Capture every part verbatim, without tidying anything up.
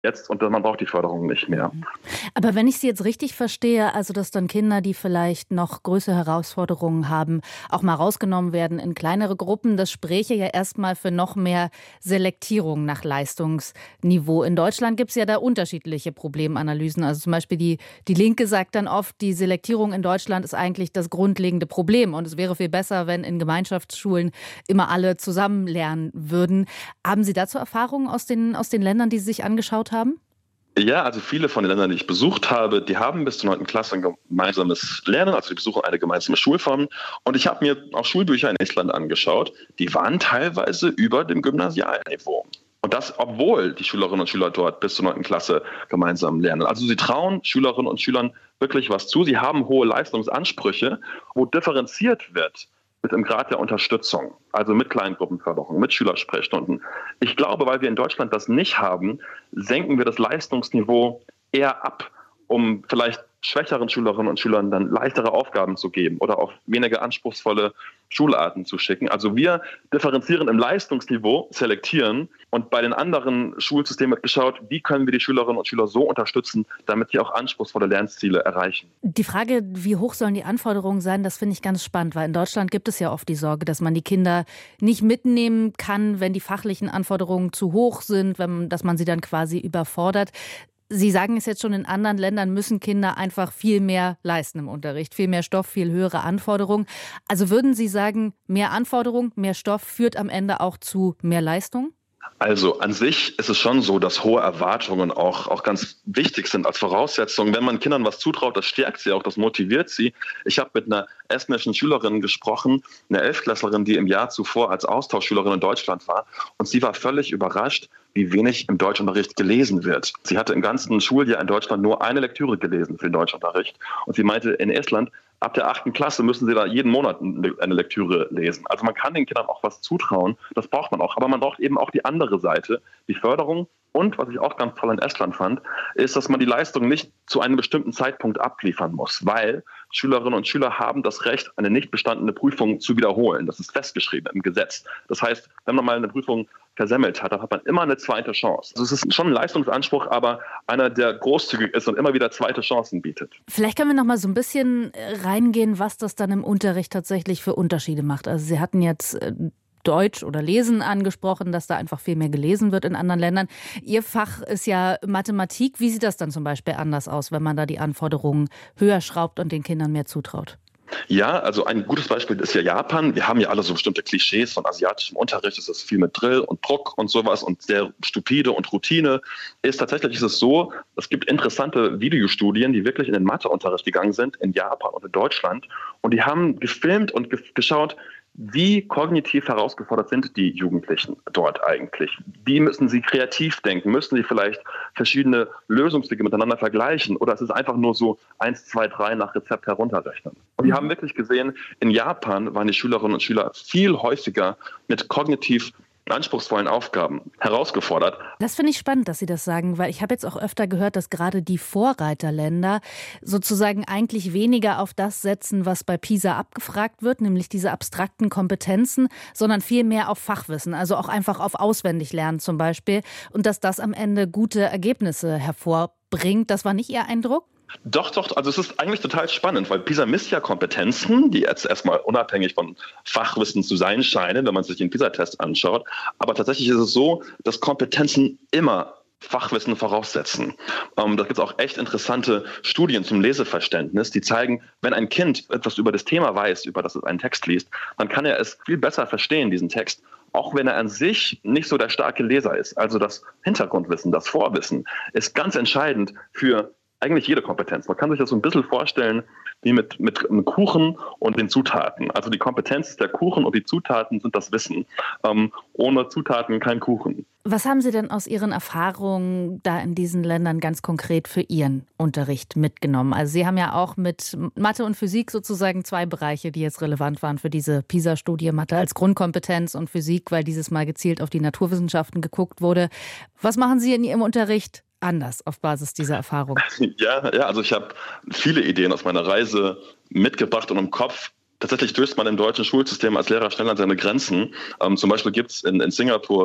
jetzt und man braucht die Förderung nicht mehr. Aber wenn ich Sie jetzt richtig verstehe, also dass dann Kinder, die vielleicht noch größere Herausforderungen haben, auch mal rausgenommen werden in kleinere Gruppen, das spräche ja erstmal für noch mehr Selektierung nach Leistungsniveau. In Deutschland gibt es ja da unterschiedliche Problemanalysen. Also zum Beispiel die, die Linke sagt dann oft, die Selektierung in Deutschland ist eigentlich das grundlegende Problem und es wäre viel besser, wenn in Gemeinschaftsschulen immer alle zusammen lernen würden. Haben Sie dazu Erfahrungen aus den, aus den Ländern, die Sie sich angeschaut haben? Ja, also viele von den Ländern, die ich besucht habe, die haben bis zur neunten Klasse ein gemeinsames Lernen, also die besuchen eine gemeinsame Schulform. Und ich habe mir auch Schulbücher in Estland angeschaut, die waren teilweise über dem Gymnasialniveau. Und das, obwohl die Schülerinnen und Schüler dort bis zur neunten Klasse gemeinsam lernen. Also sie trauen Schülerinnen und Schülern wirklich was zu. Sie haben hohe Leistungsansprüche, wo differenziert wird mit dem Grad der Unterstützung, also mit Kleingruppenförderung, mit Schülersprechstunden. Ich glaube, weil wir in Deutschland das nicht haben, senken wir das Leistungsniveau eher ab, um vielleicht schwächeren Schülerinnen und Schülern dann leichtere Aufgaben zu geben oder auch weniger anspruchsvolle Schularten zu schicken. Also wir differenzieren im Leistungsniveau, selektieren und bei den anderen Schulsystemen wird geschaut, wie können wir die Schülerinnen und Schüler so unterstützen, damit sie auch anspruchsvolle Lernziele erreichen. Die Frage, wie hoch sollen die Anforderungen sein, das finde ich ganz spannend, weil in Deutschland gibt es ja oft die Sorge, dass man die Kinder nicht mitnehmen kann, wenn die fachlichen Anforderungen zu hoch sind, wenn, dass man sie dann quasi überfordert. Sie sagen es jetzt schon, in anderen Ländern müssen Kinder einfach viel mehr leisten im Unterricht, viel mehr Stoff, viel höhere Anforderungen. Also würden Sie sagen, mehr Anforderungen, mehr Stoff führt am Ende auch zu mehr Leistung? Also an sich ist es schon so, dass hohe Erwartungen auch, auch ganz wichtig sind als Voraussetzung. Wenn man Kindern was zutraut, das stärkt sie auch, das motiviert sie. Ich habe mit einer estnischen Schülerin gesprochen, eine Elftklässlerin, die im Jahr zuvor als Austauschschülerin in Deutschland war. Und sie war völlig überrascht, wie wenig im Deutschunterricht gelesen wird. Sie hatte im ganzen Schuljahr in Deutschland nur eine Lektüre gelesen für den Deutschunterricht. Und sie meinte, in Estland, ab der achten Klasse müssen sie da jeden Monat eine Lektüre lesen. Also man kann den Kindern auch was zutrauen, das braucht man auch. Aber man braucht eben auch die andere Seite, die Förderung. Und was ich auch ganz toll in Estland fand, ist, dass man die Leistung nicht zu einem bestimmten Zeitpunkt abliefern muss, weil Schülerinnen und Schüler haben das Recht, eine nicht bestandene Prüfung zu wiederholen. Das ist festgeschrieben im Gesetz. Das heißt, wenn man mal eine Prüfung versemmelt hat, dann hat man immer eine zweite Chance. Also es ist schon ein Leistungsanspruch, aber einer, der großzügig ist und immer wieder zweite Chancen bietet. Vielleicht können wir noch mal so ein bisschen reingehen, was das dann im Unterricht tatsächlich für Unterschiede macht. Also Sie hatten jetzt Deutsch oder Lesen angesprochen, dass da einfach viel mehr gelesen wird in anderen Ländern. Ihr Fach ist ja Mathematik. Wie sieht das dann zum Beispiel anders aus, wenn man da die Anforderungen höher schraubt und den Kindern mehr zutraut? Ja, also ein gutes Beispiel ist ja Japan. Wir haben ja alle so bestimmte Klischees von asiatischem Unterricht. Es ist viel mit Drill und Druck und sowas und sehr stupide und Routine. Ist tatsächlich ist es so, es gibt interessante Videostudien, die wirklich in den Matheunterricht gegangen sind, in Japan und in Deutschland. Und die haben gefilmt und ge- geschaut, wie kognitiv herausgefordert sind die Jugendlichen dort eigentlich? Wie müssen sie kreativ denken? Müssen sie vielleicht verschiedene Lösungswege miteinander vergleichen? Oder ist es einfach nur so eins, zwei, drei nach Rezept herunterrechnen? Und wir haben wirklich gesehen, in Japan waren die Schülerinnen und Schüler viel häufiger mit kognitiv anspruchsvollen Aufgaben herausgefordert. Das finde ich spannend, dass Sie das sagen, weil ich habe jetzt auch öfter gehört, dass gerade die Vorreiterländer sozusagen eigentlich weniger auf das setzen, was bei PISA abgefragt wird, nämlich diese abstrakten Kompetenzen, sondern viel mehr auf Fachwissen, also auch einfach auf Auswendiglernen zum Beispiel und dass das am Ende gute Ergebnisse hervorbringt. Das war nicht Ihr Eindruck? Doch, doch, also es ist eigentlich total spannend, weil PISA misst ja Kompetenzen, die jetzt erstmal unabhängig von Fachwissen zu sein scheinen, wenn man sich den PISA-Test anschaut. Aber tatsächlich ist es so, dass Kompetenzen immer Fachwissen voraussetzen. Ähm, da gibt es auch echt interessante Studien zum Leseverständnis, die zeigen, wenn ein Kind etwas über das Thema weiß, über das es einen Text liest, dann kann er es viel besser verstehen, diesen Text, auch wenn er an sich nicht so der starke Leser ist. Also das Hintergrundwissen, das Vorwissen ist ganz entscheidend für eigentlich jede Kompetenz. Man kann sich das so ein bisschen vorstellen wie mit, mit einem Kuchen und den Zutaten. Also die Kompetenz ist der Kuchen und die Zutaten sind das Wissen. Ähm, ohne Zutaten kein Kuchen. Was haben Sie denn aus Ihren Erfahrungen da in diesen Ländern ganz konkret für Ihren Unterricht mitgenommen? Also Sie haben ja auch mit Mathe und Physik sozusagen zwei Bereiche, die jetzt relevant waren für diese PISA-Studie. Mathe als Grundkompetenz und Physik, weil dieses Mal gezielt auf die Naturwissenschaften geguckt wurde. Was machen Sie in Ihrem Unterricht anders auf Basis dieser Erfahrung? Ja, ja, also ich habe viele Ideen aus meiner Reise mitgebracht und im Kopf. Tatsächlich stößt man im deutschen Schulsystem als Lehrer schnell an seine Grenzen. Ähm, zum Beispiel gibt es in, in Singapur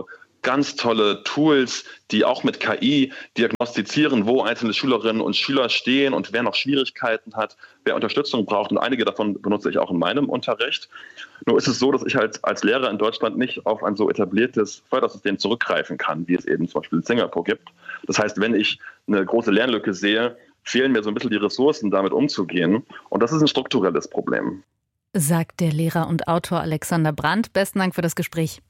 ganz tolle Tools, die auch mit K I diagnostizieren, wo einzelne Schülerinnen und Schüler stehen und wer noch Schwierigkeiten hat, wer Unterstützung braucht. Und einige davon benutze ich auch in meinem Unterricht. Nur ist es so, dass ich halt als Lehrer in Deutschland nicht auf ein so etabliertes Fördersystem zurückgreifen kann, wie es eben zum Beispiel in Singapur gibt. Das heißt, wenn ich eine große Lernlücke sehe, fehlen mir so ein bisschen die Ressourcen, damit umzugehen. Und das ist ein strukturelles Problem. Sagt der Lehrer und Autor Alexander Brandt. Besten Dank für das Gespräch.